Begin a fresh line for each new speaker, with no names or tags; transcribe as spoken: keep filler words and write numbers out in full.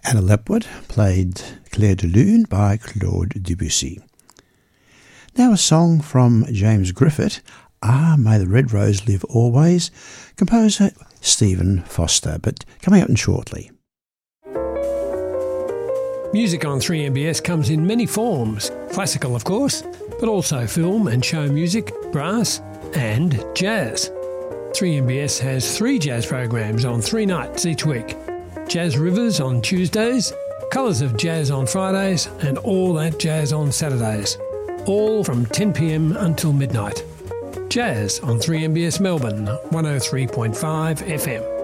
Anna Lepwood played Clair de Lune by Claude Debussy. Now a song from James Griffith, Ah, May the Red Rose Live Always, composer Stephen Foster, but coming up in shortly.
Music on three M B S comes in many forms. Classical, of course, but also film and show music, brass and jazz. three M B S has three jazz programs on three nights each week. Jazz Rivers on Tuesdays, Colours of Jazz on Fridays and All That Jazz on Saturdays. All from ten p m until midnight. Jazz on three M B S Melbourne, one oh three point five F M.